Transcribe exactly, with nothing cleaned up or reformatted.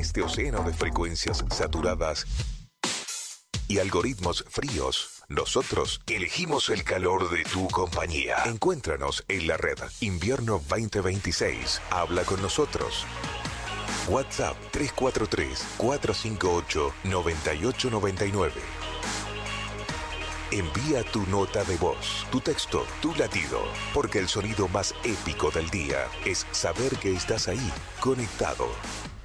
este océano de frecuencias saturadas y algoritmos fríos, nosotros elegimos el calor de tu compañía. Encuéntranos en la red Invierno veinte veintiséis. Habla con nosotros. WhatsApp tres cuatro tres, cuatro cinco ocho, nueve ocho nueve nueve. Envía tu nota de voz, tu texto, tu latido, porque el sonido más épico del día es saber que estás ahí, conectado.